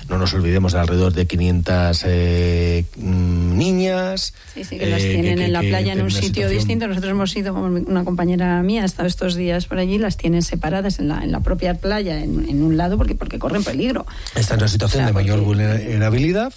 no nos olvidemos de alrededor de 500 niñas. Sí, que las tienen en la playa en un sitio distinto. Nosotros hemos ido, una compañera mía ha estado estos días por allí, las tienen separadas en la propia playa, en un lado, porque corren peligro. Está en una situación de mayor vulnerabilidad.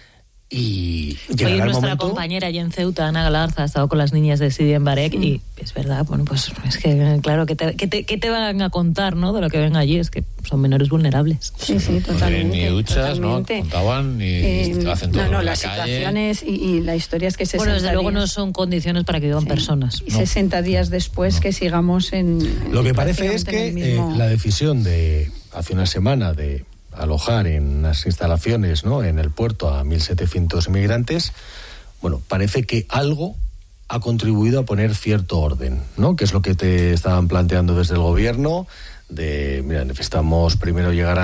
Y hoy nuestra compañera allí en Ceuta, Ana Galarza, ha estado con las niñas de Sidi Embarek y es verdad, bueno, pues es que claro, ¿qué te van a contar, no? De lo que ven allí, es que son menores vulnerables. Sí, totalmente. Ni duchas, totalmente. ¿no? Contaban, ni hacen todo en las la situaciones calle. y la historia es que 60 bueno, desde luego días, no son condiciones para que vivan personas. Y 60 días después que sigamos en... Lo que parece es que la decisión de hace una semana de alojar en las instalaciones, ¿no?, en el puerto a 1.700 inmigrantes, bueno, parece que algo ha contribuido a poner cierto orden, ¿no?, que es lo que te estaban planteando desde el gobierno, de, mira, necesitamos primero llegar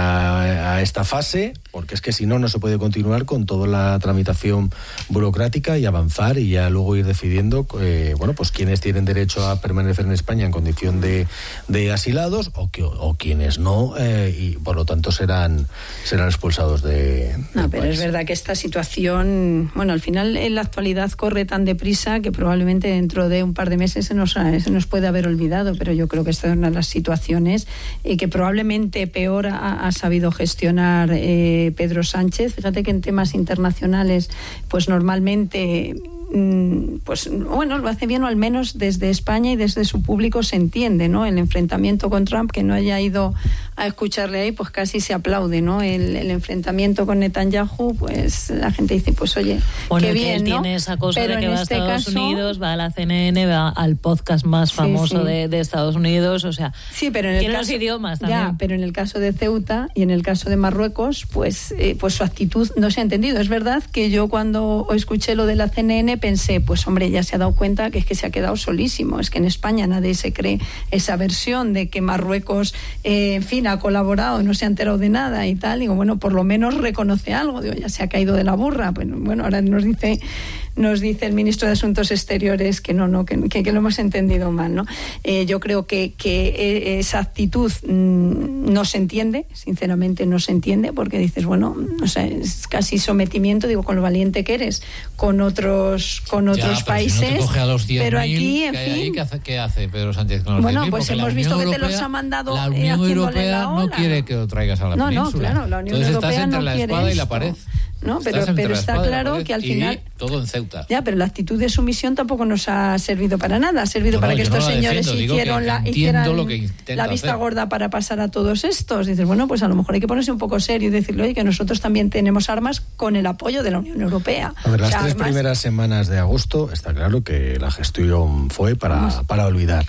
a esta fase, porque es que si no se puede continuar con toda la tramitación burocrática y avanzar y ya luego ir decidiendo, bueno, pues quiénes tienen derecho a permanecer en España en condición de asilados o quienes no, y por lo tanto serán expulsados del pero país. Es verdad que esta situación, bueno, al final en la actualidad corre tan deprisa que probablemente dentro de un par de meses se nos puede haber olvidado, pero yo creo que esta es una de las situaciones que probablemente peor ha sabido gestionar Pedro Sánchez. Fíjate que en temas internacionales, pues normalmente, pues bueno, lo hace bien, o al menos desde España y desde su público se entiende, ¿no? El enfrentamiento con Trump, que no haya ido a escucharle ahí, pues casi se aplaude, ¿no? El enfrentamiento con Netanyahu, pues la gente dice, pues oye, bueno, qué bien, ¿no? Tiene esa cosa de que va a Estados Unidos, va a la CNN, va al podcast más famoso de Estados Unidos, o sea, pero en tiene los idiomas también. Ya, pero en el caso de Ceuta y en el caso de Marruecos, pues su actitud no se ha entendido. Es verdad que yo cuando escuché lo de la CNN pensé, pues hombre, ya se ha dado cuenta que es que se ha quedado solísimo. Es que en España nadie se cree esa versión de que Marruecos, en fin, ha colaborado, no se ha enterado de nada y tal. Digo, bueno, por lo menos reconoce algo. Digo, ya se ha caído de la burra. Bueno, ahora nos dice el ministro de Asuntos Exteriores que no, que lo hemos entendido mal, ¿no? Yo creo que esa actitud no se entiende, sinceramente no se entiende, porque dices, bueno, o sea, es casi sometimiento, digo, con lo valiente que eres con otros países, si no te coge a los 10.000 pero aquí, en fin, ¿qué hace Pedro Sánchez con los 10.000? Bueno, pues hemos visto que te los ha mandado. La Unión Europea no quiere que lo traigas a la península. No, claro, la Unión Entonces Europea estás entre la espada y la pared. No, pero está claro que al final todo en Ceuta. Ya, pero la actitud de sumisión tampoco nos ha servido para nada. Ha servido para que estos señores hicieran la vista gorda para pasar a todos estos. Dices, bueno, pues a lo mejor hay que ponerse un poco serio y decirle, oye, que nosotros también tenemos armas con el apoyo de la Unión Europea. A ver, las 3 primeras semanas de agosto está claro que la gestión fue para olvidar.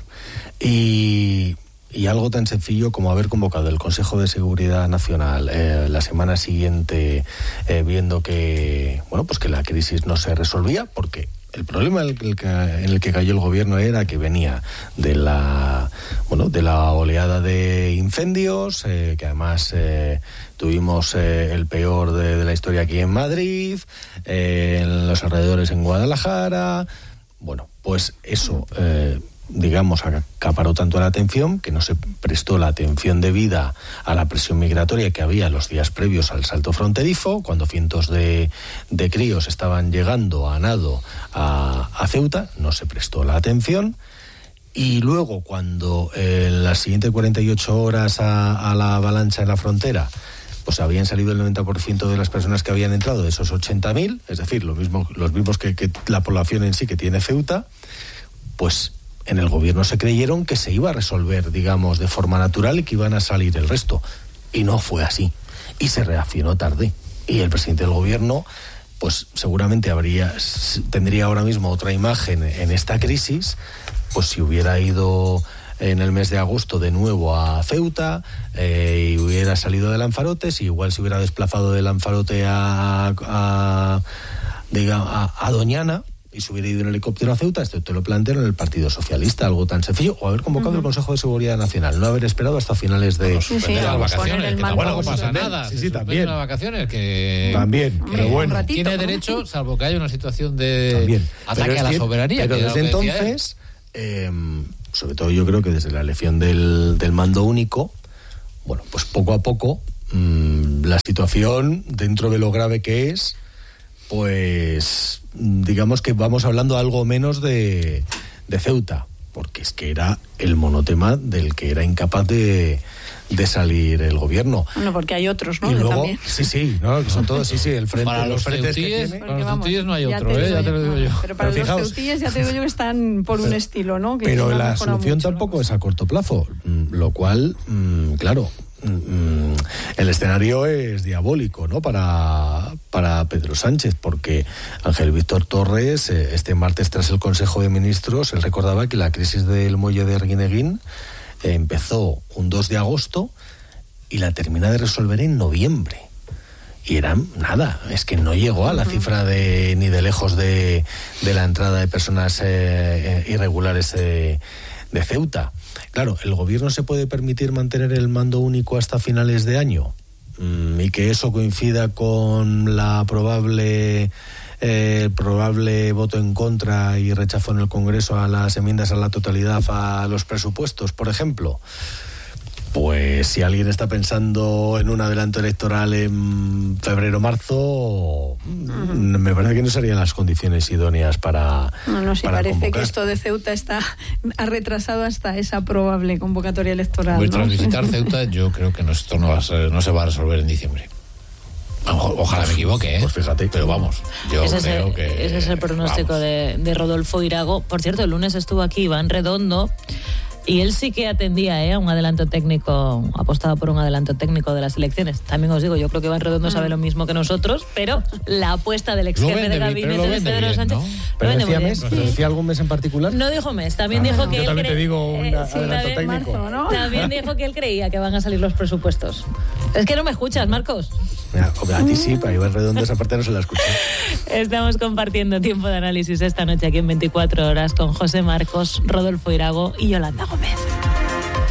Y algo tan sencillo como haber convocado el Consejo de Seguridad Nacional la semana siguiente, viendo que, bueno, pues que la crisis no se resolvía, porque el problema en el que cayó el gobierno era que venía de la oleada de incendios, que además tuvimos el peor de la historia aquí en Madrid, en los alrededores en Guadalajara. Bueno, pues eso digamos, acaparó tanto la atención que no se prestó la atención debida a la presión migratoria que había los días previos al salto fronterizo, cuando cientos de críos estaban llegando a nado a Ceuta, no se prestó la atención. Y luego, cuando en las siguientes 48 horas a la avalancha en la frontera, pues habían salido el 90% de las personas que habían entrado, de esos 80.000, es decir, los mismos que la población en sí que tiene Ceuta, pues en el gobierno se creyeron que se iba a resolver, digamos, de forma natural y que iban a salir el resto. Y no fue así. Y se reaccionó tarde. Y el presidente del gobierno, pues seguramente tendría ahora mismo otra imagen en esta crisis, pues si hubiera ido en el mes de agosto de nuevo a Ceuta y hubiera salido de Lanzarote, si igual se hubiera desplazado de Lanzarote a Doñana, y se hubiera ido en helicóptero a Ceuta, esto te lo plantearon el Partido Socialista, algo tan sencillo, o haber convocado el Consejo de Seguridad Nacional, no haber esperado hasta finales de las vacaciones, que tampoco pasa nada. Sí, también. Las vacaciones que también, pero bueno. Tiene derecho, salvo que haya una situación de ataque a la soberanía. Pero desde entonces, sobre todo yo creo que desde la elección del mando único, bueno, pues poco a poco la situación, dentro de lo grave que es, pues digamos que vamos hablando algo menos de Ceuta, porque es que era el monotema del que era incapaz de salir el gobierno. Bueno, porque hay otros, ¿no? Y luego, también. Sí, ¿no? Que son todos, el frente. Para los ceutíes, no hay otro, ya te lo digo yo. Pero para los ceutíes ya te digo yo que están por un estilo, ¿no? Que pero no la solución mucho, tampoco es a corto plazo, lo cual, claro, el escenario es diabólico, ¿no? Para Pedro Sánchez, porque Ángel Víctor Torres, este martes tras el Consejo de Ministros, él recordaba que la crisis del muelle de Arguineguín empezó un 2 de agosto y la termina de resolver en noviembre. Y era nada, es que no llegó a la cifra ni de lejos de la entrada de personas irregulares de Ceuta. Claro, ¿el gobierno se puede permitir mantener el mando único hasta finales de año? Y que eso coincida con la probable voto en contra y rechazo en el Congreso a las enmiendas a la totalidad a los presupuestos, por ejemplo. Pues si alguien está pensando en un adelanto electoral en febrero-marzo, me parece que no serían las condiciones idóneas para sí, para parece convocar. que esto de Ceuta ha retrasado hasta esa probable convocatoria electoral. Pues tras visitar Ceuta, yo creo que esto no se va a resolver en diciembre. Ojalá me equivoque, Pues fíjate. Pero vamos, yo creo que... Ese es el pronóstico de Rodolfo Irago. Por cierto, el lunes estuvo aquí Iván Redondo y él sí que atendía a un adelanto técnico, apostaba por un adelanto técnico de las elecciones. También os digo, yo creo que Iván Redondo sabe lo mismo que nosotros, pero la apuesta del ex jefe de gabinete de Pedro Sánchez... ¿no? ¿Pero decía mes? ¿Decía algún mes en particular? No dijo mes, también dijo que yo él también te digo un adelanto técnico. Marzo, ¿no? También dijo que él creía que van a salir los presupuestos. Es que no me escuchas, Marcos. Mira, a ti sí, para Iván Redondo esa parte no se la escuché. Estamos compartiendo tiempo de análisis esta noche aquí en 24 horas con José Marcos, Rodolfo Irago y Yolanda Gómez.